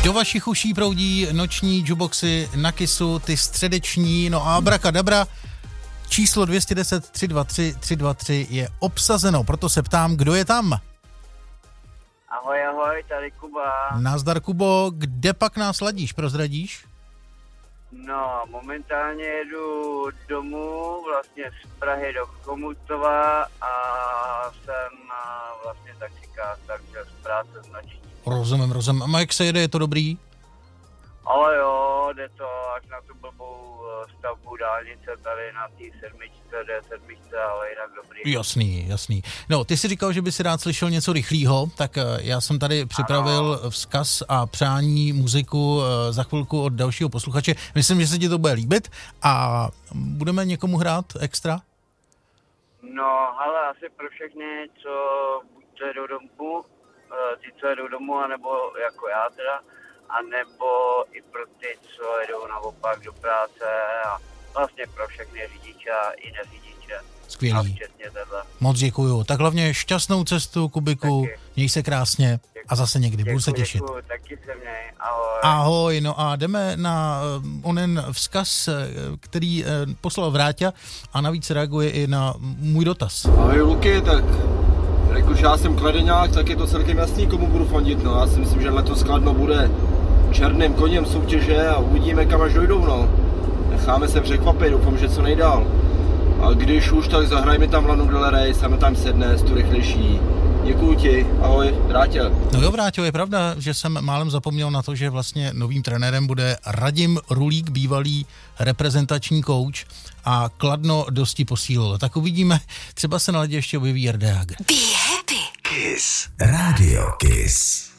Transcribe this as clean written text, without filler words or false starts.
Do vašich uší proudí noční jukeboxy na Kissu, ty středeční, no a abrakadabra, číslo 210 323 323 je obsazeno, proto se ptám, kdo je tam? Ahoj, tady Kuba. Nazdar, Kubo, kde pak nás ladíš, prozradíš? No, momentálně jedu domů, vlastně z Prahy do Chomutova a jsem vlastně taxikář, takže z práce značí. Rozumím. A jak se jede, je to dobrý? Ale jo, jde to až na tu blbou stavbu dálnice tady na té D7, ale jinak dobrý. Jasný. No, ty jsi říkal, že by si rád slyšel něco rychlýho, tak já jsem tady připravil vzkaz a přání muziku za chvilku od dalšího posluchače. Myslím, že se ti to bude líbit a budeme někomu hrát extra? No, ale asi pro všechny, co buď jdou domů, co jedou domů, anebo jako já teda, a nebo i pro ty, co jedou naopak do práce a vlastně pro všechny řidiče a i neřidiče. Skvělý. A včetně tohle. Moc děkuju. Tak hlavně šťastnou cestu, Kubiku. Taky. Měj se krásně a zase někdy. Budu se těšit. Děkuju, taky se měj. Ahoj. Ahoj, no a jdeme na onen vzkaz, který poslal Vráťa a navíc reaguje i na můj dotaz. Ahoj Luky, tak jakož já jsem kladeňák, tak je to celkem jasný, komu budu fandit, no. Já si myslím, že letos Kladno bude černým koněm soutěže a uvidíme, kam až dojdou, no. Necháme se překvapit, doufám, že co nejdál. A když už, tak zahrajme tam Lanu Del Rey, sami tam sedne, tu rychlejší. Děkuju ti, ahoj, Vráťa. No jo, Vráťo, je pravda, že jsem málem zapomněl na to, že vlastně novým trenérem bude Radim Rulík, bývalý reprezentační kouč a Kladno dosti posílil. Tak uvidíme, třeba se na ledě ještě objeví Erde Hager. Be happy. Kiss. Radio Kiss.